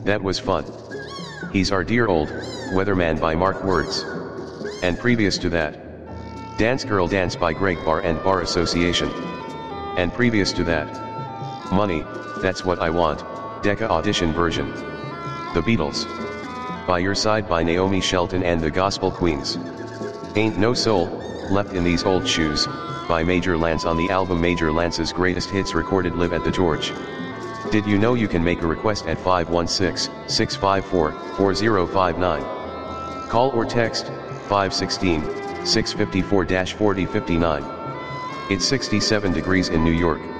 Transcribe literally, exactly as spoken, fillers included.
That was fun. He's our dear old Weatherman by Mark Words. And previous to that, Dance Girl Dance by Greg Bar and Bar Association. And previous to that, Money, That's What I Want, Decca Audition version. The Beatles. By Your Side by Naomi Shelton and the Gospel Queens. Ain't No Soul Left in These Old Shoes, by Major Lance on the album Major Lance's Greatest Hits recorded live at the George. Did you know you can make a request at five one six, six five four, four zero five nine? Call or text, five one six, six five four, four zero five nine. It's sixty-seven degrees in New York.